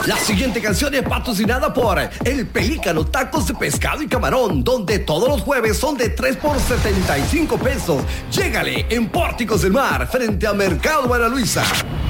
La siguiente canción es patrocinada por El Pelícano Tacos de Pescado y Camarón, donde todos los jueves son de 3 por 75 pesos. Llégale en Pórticos del Mar, frente a Mercado Ana Luisa.